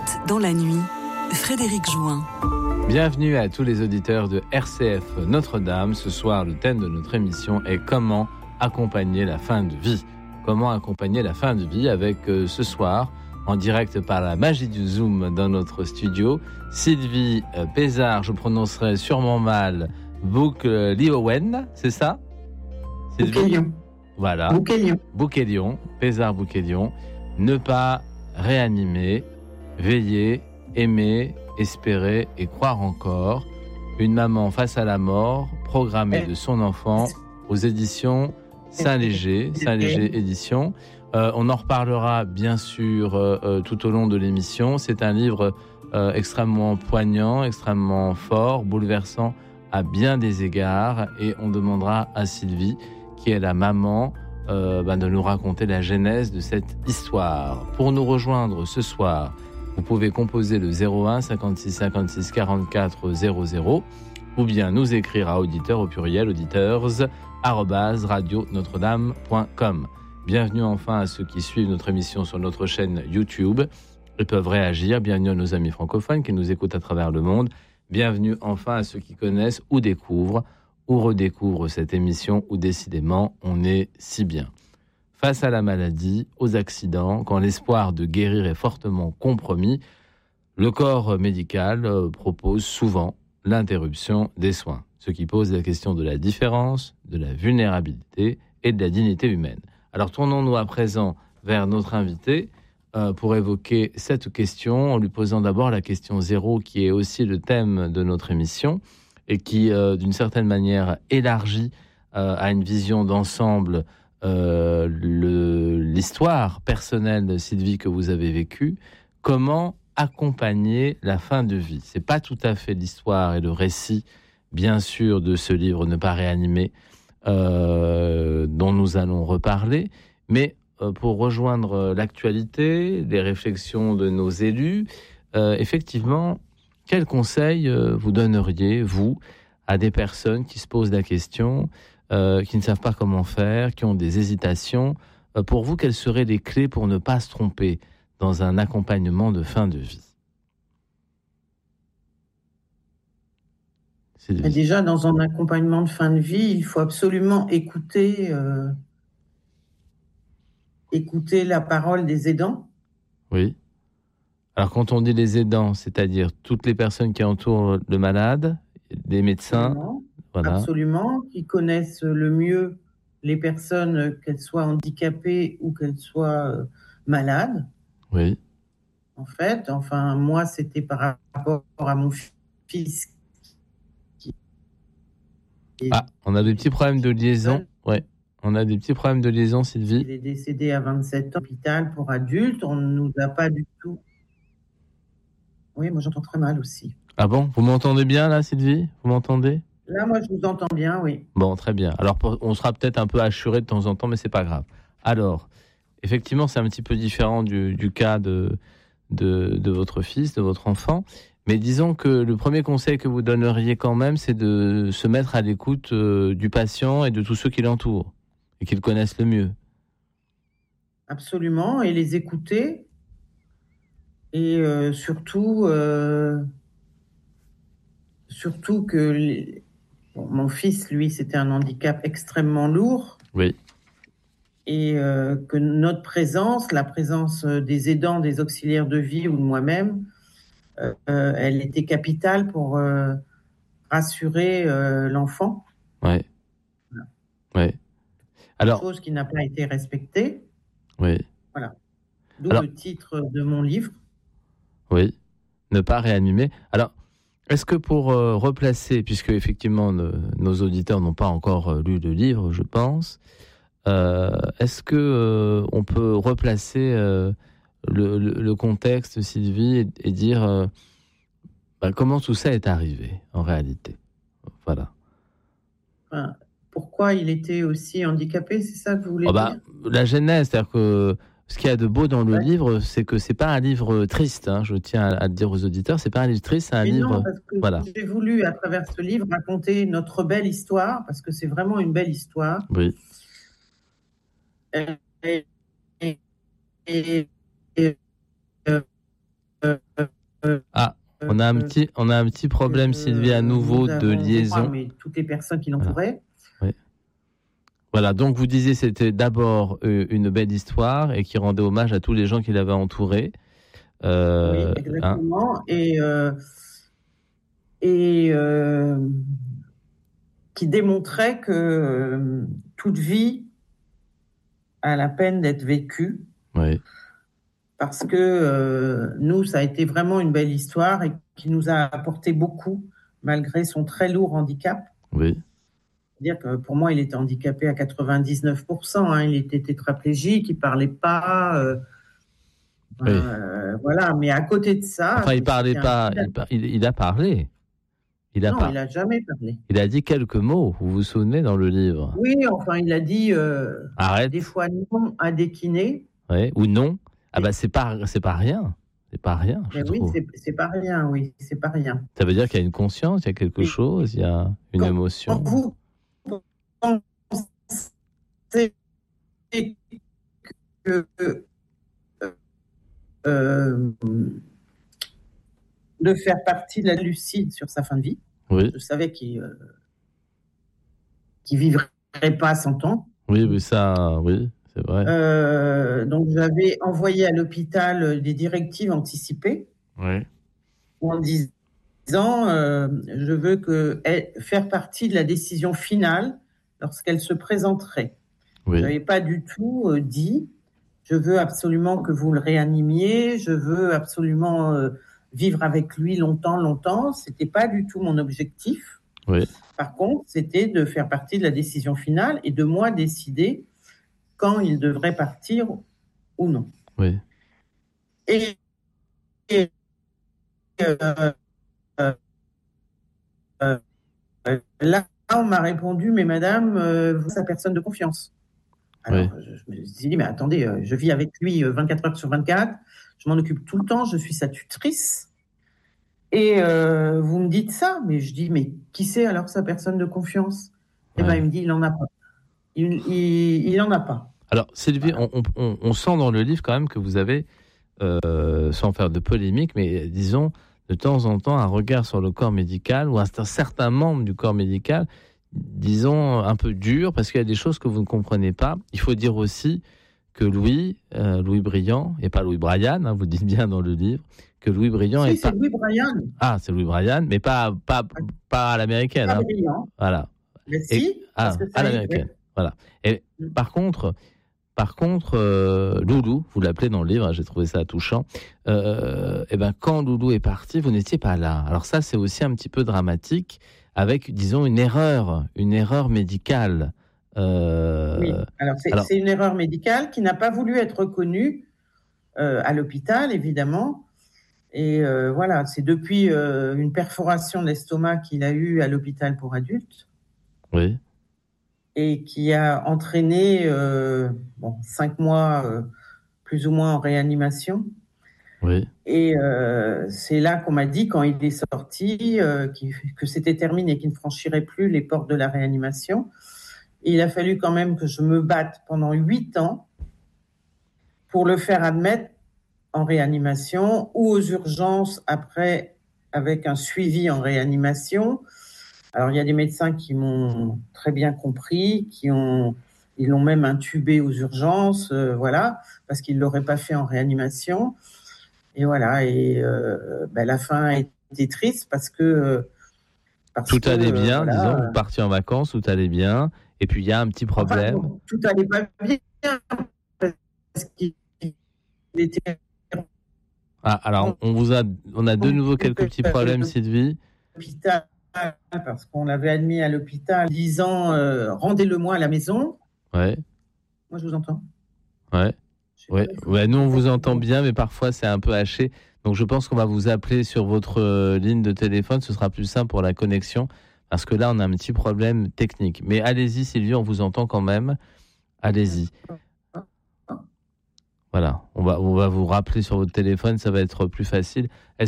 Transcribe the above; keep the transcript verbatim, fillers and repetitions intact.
écoute dans la nuit, Frédéric Jouin. Bienvenue à tous les auditeurs de R C F Notre-Dame. Ce soir, le thème de notre émission est comment accompagner la fin de vie. Comment accompagner la fin de vie avec euh, ce soir, en direct par la magie du Zoom dans notre studio, Sylvie euh, Pézard, je prononcerai sûrement mal, Bouk-Liowen, c'est ça Bouquelion. Voilà. Bouquelion. Bouquelion, Pézard Bouquelion. Ne pas réanimer, veiller, aimer, espérer et croire encore. Une maman face à la mort, programmée de son enfant aux éditions Saint-Léger, Saint-Léger Éditions. Euh, on en reparlera bien sûr euh, euh, tout au long de l'émission. C'est un livre euh, extrêmement poignant, extrêmement fort, bouleversant à bien des égards. Et on demandera à Sylvie, qui est la maman, euh, bah, de nous raconter la genèse de cette histoire. Pour nous rejoindre ce soir, vous pouvez composer le zéro un cinquante-six cinquante-six quarante-quatre zéro zéro ou bien nous écrire à auditeur au pluriel auditeurs arobase radio notre dame point com. Bienvenue enfin à ceux qui suivent notre émission sur notre chaîne YouTube et peuvent réagir. Bienvenue à nos amis francophones qui nous écoutent à travers le monde. Bienvenue enfin à ceux qui connaissent ou découvrent ou redécouvrent cette émission où décidément on est si bien. Face à la maladie, aux accidents, quand l'espoir de guérir est fortement compromis, le corps médical propose souvent l'interruption des soins, ce qui pose la question de la différence, de la vulnérabilité et de la dignité humaine. Alors tournons-nous à présent vers notre invité euh, pour évoquer cette question, en lui posant d'abord la question zéro, qui est aussi le thème de notre émission et qui, euh, d'une certaine manière, élargit euh, à une vision d'ensemble euh, le, l'histoire personnelle de Sylvie que vous avez vécue. Comment accompagner la fin de vie ? C'est pas tout à fait l'histoire et le récit, bien sûr, de ce livre Ne pas réanimer, euh, dont nous allons reparler, mais euh, pour rejoindre l'actualité, les réflexions de nos élus, euh, effectivement, quels conseils euh, vous donneriez, vous, à des personnes qui se posent la question, euh, qui ne savent pas comment faire, qui ont des hésitations ? euh, Pour vous, quelles seraient les clés pour ne pas se tromper dans un accompagnement de fin de vie ? Et déjà, dans un accompagnement de fin de vie, il faut absolument écouter, euh, écouter la parole des aidants. Oui. Alors, quand on dit les aidants, c'est-à-dire toutes les personnes qui entourent le malade, les médecins, Absolument, voilà. absolument, qui connaissent le mieux les personnes, qu'elles soient handicapées ou qu'elles soient euh, malades. Oui. En fait, enfin, moi, c'était par rapport à mon fils. Qui... Ah, on a des petits problèmes de liaison. Ouais. On a des petits problèmes de liaison, Sylvie. Il est décédé à vingt-sept ans, hôpital pour adultes. On ne nous a pas du tout... Oui, moi j'entends très mal aussi. Ah bon ? Vous m'entendez bien là, Sylvie ? Vous m'entendez ? Là, moi je vous entends bien, oui. Bon, très bien. Alors, on sera peut-être un peu assuré de temps en temps, mais c'est pas grave. Alors, effectivement, c'est un petit peu différent du, du cas de, de, de votre fils, de votre enfant. Mais disons que le premier conseil que vous donneriez quand même, c'est de se mettre à l'écoute euh, du patient et de tous ceux qui l'entourent et qui le connaissent le mieux. Absolument, et les écouter. Et euh, surtout, euh, surtout que les... bon, mon fils, lui, c'était un handicap extrêmement lourd. Oui. Et euh, que notre présence, la présence des aidants, des auxiliaires de vie ou de moi-même, euh, elle était capitale pour euh, rassurer euh, l'enfant. Oui. Voilà. Oui. Alors, chose qui n'a pas été respectée. Oui. Voilà. D'où Alors, le titre de mon livre. Oui, ne pas réanimer. Alors, est-ce que pour euh, replacer, puisque effectivement ne, nos auditeurs n'ont pas encore euh, lu le livre, je pense, euh, est-ce que euh, on peut replacer euh, le, le, le contexte, Sylvie, et, et dire euh, bah, comment tout ça est arrivé en réalité ? Voilà. Enfin, pourquoi il était aussi handicapé, c'est ça que vous voulez oh bah, dire ? La genèse, c'est-à-dire que ce qu'il y a de beau dans le ouais. livre, c'est que c'est pas un livre triste. Hein, je tiens à, à le dire aux auditeurs, c'est pas un livre triste, c'est un Mais livre. Non, parce que voilà. J'ai voulu à travers ce livre raconter notre belle histoire, parce que c'est vraiment une belle histoire. Oui. Et, et, et, et, euh, euh, Ah, on a un petit, on a un petit problème, Sylvie, à nouveau nous de avons, je liaison. crois, mais toutes les personnes qui l'entouraient. Oui. Voilà, donc vous disiez c'était d'abord euh, une belle histoire et qui rendait hommage à tous les gens qui l'avaient entouré. Euh, Oui, hein. exactement. Et, euh, et euh, qui démontrait que euh, toute vie a la peine d'être vécue. Oui, Parce que euh, nous, ça a été vraiment une belle histoire et qui nous a apporté beaucoup, malgré son très lourd handicap. oui, C'est-à-dire que pour moi, il était handicapé à quatre-vingt-dix-neuf pour cent. Hein. Il était tétraplégique, il parlait pas. Euh, oui. euh, voilà. Mais à côté de ça, Enfin, il mais parlait c'était un pas, fidèle. il, par- il- il a parlé. Il a Non, pas. il a jamais parlé. Il a dit quelques mots. Vous vous souvenez dans le livre? Oui, enfin, il a dit euh, Arrête. des fois non à des kinés. Oui, ou non. Ah bah c'est pas, c'est pas rien. C'est pas rien, je Mais oui, trouve. c'est, c'est pas rien. Oui, c'est pas rien. Ça veut dire qu'il y a une conscience, il y a quelque Et chose, il y a une quand, émotion. quand vous pensez que euh, de faire partie de la lucide sur sa fin de vie. Oui, Je savais qu'il euh, qu'il vivrait pas cent ans. oui, oui, ça, oui, c'est vrai. Euh, donc j'avais envoyé à l'hôpital des directives anticipées Oui, en disant euh, je veux que elle- faire partie de la décision finale lorsqu'elle se présenterait. Je oui, n'avais pas du tout euh, dit je veux absolument que vous le réanimiez, je veux absolument euh, vivre avec lui longtemps, longtemps. C'était pas du tout mon objectif. oui, Par contre, c'était de faire partie de la décision finale et de moi décider quand il devrait partir ou non. oui, Et, et, euh, euh, euh, là, on m'a répondu, mais madame, euh, vous êtes sa personne de confiance. Alors, oui, je, je me suis dit, mais attendez, euh, je vis avec lui euh, vingt-quatre heures sur vingt-quatre, je m'en occupe tout le temps, je suis sa tutrice. Et euh, vous me dites ça, mais je dis, mais qui c'est alors sa personne de confiance? Eh ben, ouais. il me dit, il n'en a pas. Il, il, il en a pas. Alors, Sylvie, Voilà. on, on- on sent dans le livre quand même que vous avez, euh, sans faire de polémique, mais disons, de temps en temps, un regard sur le corps médical ou un, un certain membre du corps médical, disons, un peu dur, parce qu'il y a des choses que vous ne comprenez pas. Il faut dire aussi que Louis, euh, Louis Briand, et pas Louis Brian, hein, vous dites bien dans le livre, que Louis Briand Si, est c'est pas... Louis Brian, Ah, c'est Louis Brian, mais pas, pas, pas à l'américaine. pas Hein. brillant. Voilà. Mais Et, si, ah, parce que à ça, il- l'américaine. Voilà. Et Mm. par contre, par contre, euh, Loulou, vous l'appelez dans le livre, hein, j'ai trouvé ça touchant. Euh, et ben, quand Loulou est parti, vous n'étiez pas là. Alors ça, c'est aussi un petit peu dramatique, avec, disons, une erreur, une erreur médicale. Euh, Oui. Alors, c'est, alors- c'est une erreur médicale qui n'a pas voulu être reconnue euh, à l'hôpital, évidemment. Et euh, voilà, c'est depuis euh, une perforation de l'estomac qu'il a eue à l'hôpital pour adultes oui, et qui a entraîné euh, bon, cinq mois euh, plus ou moins en réanimation. oui, Et euh, c'est là qu'on m'a dit, quand il est sorti, euh, qu'il- que c'était terminé, qu'il ne franchirait plus les portes de la réanimation. Et il a fallu quand même que je me batte pendant huit ans pour le faire admettre en réanimation ou aux urgences après avec un suivi en réanimation. Alors il y a des médecins qui m'ont très bien compris, qui ont ils l'ont même intubé aux urgences, euh, voilà, parce qu'ils l'auraient pas fait en réanimation. Et voilà, et euh, ben, la fin a été triste parce que parce tout que, allait euh, bien, voilà, disons, vous partiez en vacances, tout allait bien, et puis il y a un petit problème. Enfin, bon, tout allait pas bien parce qu'il était Ah, alors, on vous a, on a de nouveau quelques petits problèmes, Sylvie. à l'hôpital parce qu'on l'avait admis à l'hôpital disant euh, rendez-le-moi à la maison. Ouais, Moi, je vous entends. ouais. Je sais Ouais, pas, je- ouais, nous on vous entend bien, mais parfois c'est un peu haché. Donc je pense qu'on va vous appeler sur votre euh, ligne de téléphone, ce sera plus simple pour la connexion, parce que là on a un petit problème technique. Mais allez-y Sylvie, on vous entend quand même. Allez-y. Voilà, on va, on va vous rappeler sur votre téléphone, ça va être plus facile. Est-ce